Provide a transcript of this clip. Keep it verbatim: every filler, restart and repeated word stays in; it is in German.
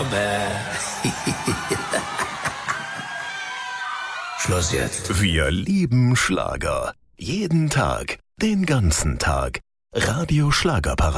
aber Schluss jetzt. Wir lieben Schlager. Jeden Tag, den ganzen Tag. Radio Schlagerparadies.